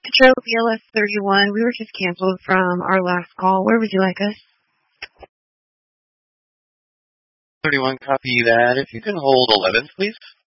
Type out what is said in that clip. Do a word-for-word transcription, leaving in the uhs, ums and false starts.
Control B L S thirty-one. We were just canceled from our last call. Where would you like us? thirty-one, copy that. If you can hold eleven, please.